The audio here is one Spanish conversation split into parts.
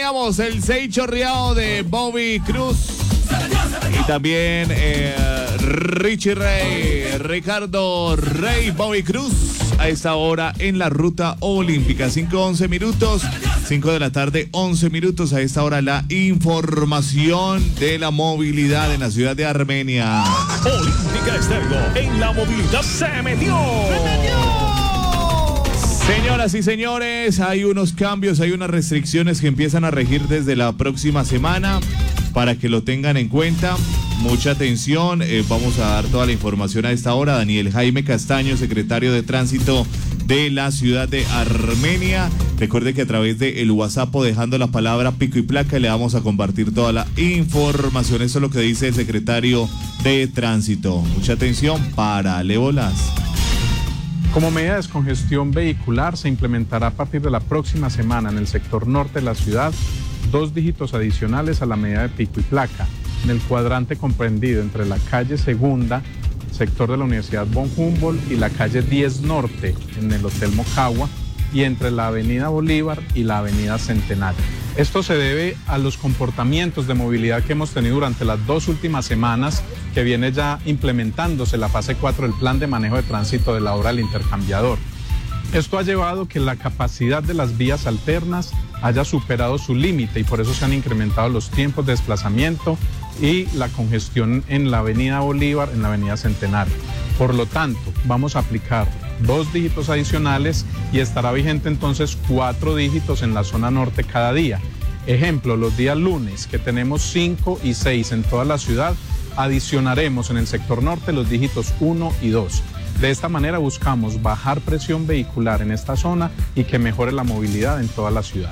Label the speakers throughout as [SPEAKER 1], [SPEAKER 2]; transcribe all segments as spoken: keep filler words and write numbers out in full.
[SPEAKER 1] teníamos el seis chorreado de Bobby Cruz. Y también eh, Richie Rey, Ricardo Rey, Bobby Cruz. A esta hora en la ruta olímpica. cinco once minutos. cinco de la tarde, once minutos. A esta hora la información de la movilidad en la ciudad de Armenia.
[SPEAKER 2] Olímpica Estéreo, en la movilidad se metió. ¡Se metió!
[SPEAKER 1] Señoras y señores, hay unos cambios, hay unas restricciones que empiezan a regir desde la próxima semana para que lo tengan en cuenta. Mucha atención, eh, vamos a dar toda la información a esta hora. Daniel Jaime Castaño, secretario de Tránsito de la ciudad de Armenia. Recuerde que a través de el WhatsApp, dejando la palabra pico y placa, le vamos a compartir toda la información. Eso es lo que dice el secretario de Tránsito. Mucha atención, párale bolas.
[SPEAKER 3] Como medida de descongestión vehicular, se implementará a partir de la próxima semana en el sector norte de la ciudad dos dígitos adicionales a la medida de pico y placa, en el cuadrante comprendido entre la calle Segunda, sector de la Universidad von Humboldt, y la calle diez Norte, en el Hotel Mocagua, y entre la avenida Bolívar y la avenida Centenario. Esto se debe a los comportamientos de movilidad que hemos tenido durante las dos últimas semanas, que viene ya implementándose la fase cuatro del plan de manejo de tránsito de la obra del intercambiador. Esto ha llevado a que la capacidad de las vías alternas haya superado su límite y por eso se han incrementado los tiempos de desplazamiento y la congestión en la avenida Bolívar, en la avenida Centenario. Por lo tanto, vamos a aplicar dos dígitos adicionales y estará vigente entonces cuatro dígitos en la zona norte cada día. Ejemplo, los días lunes, que tenemos cinco y seis en toda la ciudad, adicionaremos en el sector norte los dígitos uno y dos. De esta manera buscamos bajar presión vehicular en esta zona y que mejore la movilidad en toda la ciudad.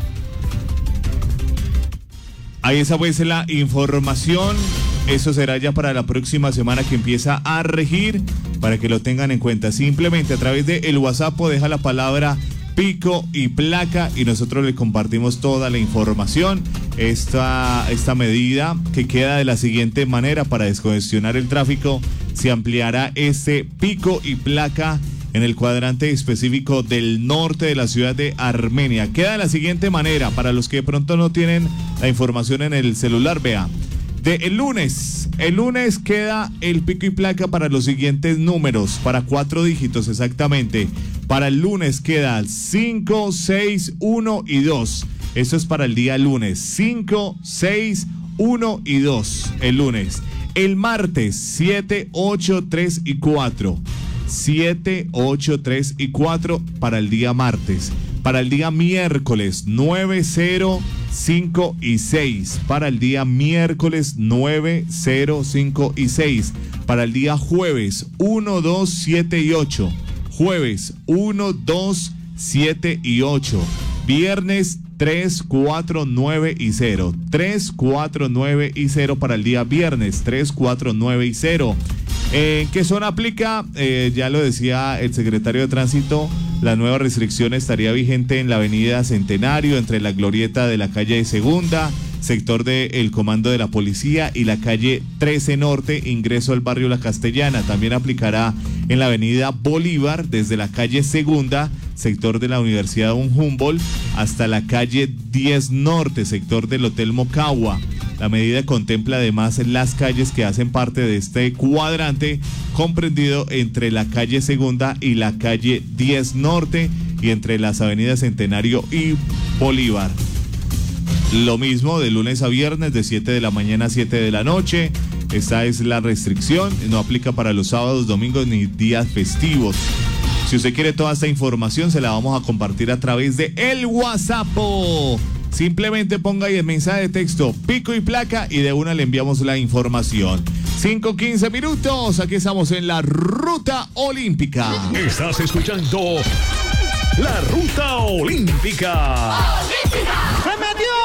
[SPEAKER 1] Ahí esa pues la información. Eso será ya para la próxima semana que empieza a regir, para que lo tengan en cuenta. Simplemente a través de el WhatsApp deja la palabra pico y placa y nosotros le compartimos toda la información. Esta, esta medida que queda de la siguiente manera: para descongestionar el tráfico se ampliará este pico y placa en el cuadrante específico del norte de la ciudad de Armenia. Queda de la siguiente manera, para los que de pronto no tienen la información en el celular, vea. De el lunes, el lunes queda el pico y placa para los siguientes números, para cuatro dígitos exactamente. Para el lunes queda cinco, seis, uno y dos. Eso es para el día lunes. cinco, seis, uno y dos el lunes. El martes, siete, ocho, tres y cuatro. siete, ocho, tres y cuatro para el día martes. Para el día miércoles, nueve, cero, cinco y seis. Para el día miércoles, nueve, cero, cinco y seis. Para el día jueves, uno, dos, siete y ocho. Jueves, uno, dos, siete y ocho. Viernes, tres, cuatro, nueve y cero. tres, cuatro, nueve y cero para el día viernes. tres, cuatro, nueve y cero. ¿En qué zona aplica? Eh, ya lo decía el secretario de Tránsito, la nueva restricción estaría vigente en la avenida Centenario, entre la glorieta de la calle Segunda, sector del Comando de la Policía, y la calle trece Norte, ingreso al barrio La Castellana. También aplicará en la avenida Bolívar, desde la calle Segunda, sector de la Universidad von Humboldt, hasta la calle diez Norte, sector del Hotel Mocagua. La medida contempla además las calles que hacen parte de este cuadrante, comprendido entre la calle Segunda y la calle diez Norte, y entre las avenidas Centenario y Bolívar. Lo mismo de lunes a viernes, de siete de la mañana a siete de la noche. Esta es la restricción, no aplica para los sábados, domingos ni días festivos. Si usted quiere toda esta información, se la vamos a compartir a través de el WhatsApp. Simplemente ponga ahí el mensaje de texto pico y placa y de una le enviamos la información. cinco, quince minutos, aquí estamos en la Ruta Olímpica.
[SPEAKER 2] Estás escuchando la Ruta Olímpica.
[SPEAKER 4] ¡Olímpica! ¡Se metió!